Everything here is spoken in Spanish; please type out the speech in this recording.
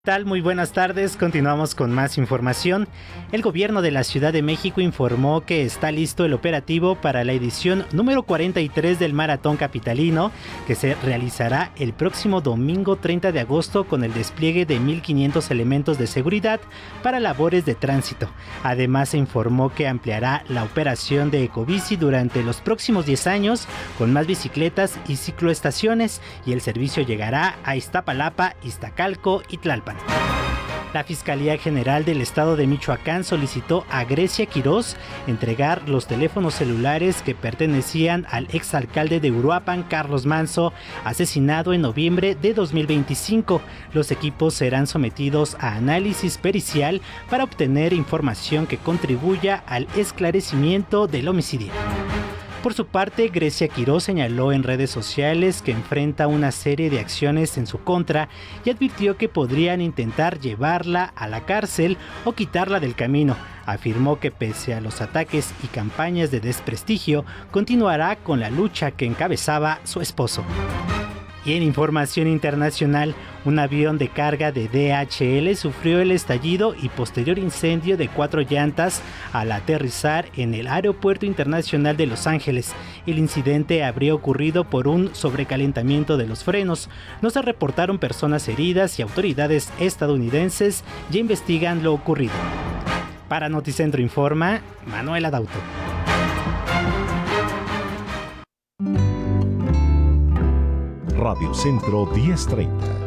¿Tal? Muy buenas tardes, continuamos con más información. El gobierno de la Ciudad de México informó que está listo el operativo para la edición número 43 del Maratón Capitalino, que se realizará el próximo domingo 30 de agosto con el despliegue de 1,500 elementos de seguridad para labores de tránsito. Además, se informó que ampliará la operación de Ecobici durante los próximos 10 años con más bicicletas y cicloestaciones, y el servicio llegará a Iztapalapa, Iztacalco y Tlalpan. La Fiscalía General del Estado de Michoacán solicitó a Grecia Quirós entregar los teléfonos celulares que pertenecían al exalcalde de Uruapan, Carlos Manso, asesinado en noviembre de 2025. Los equipos serán sometidos a análisis pericial para obtener información que contribuya al esclarecimiento del homicidio. Por su parte, Grecia Quirós señaló en redes sociales que enfrenta una serie de acciones en su contra y advirtió que podrían intentar llevarla a la cárcel o quitarla del camino. Afirmó que pese a los ataques y campañas de desprestigio, continuará con la lucha que encabezaba su esposo. Y en información internacional, un avión de carga de DHL sufrió el estallido y posterior incendio de 4 llantas al aterrizar en el Aeropuerto Internacional de Los Ángeles. El incidente habría ocurrido por un sobrecalentamiento de los frenos. No se reportaron personas heridas y autoridades estadounidenses ya investigan lo ocurrido. Para Noticentro Informa, Manuel Adauto. Radio Centro 1030.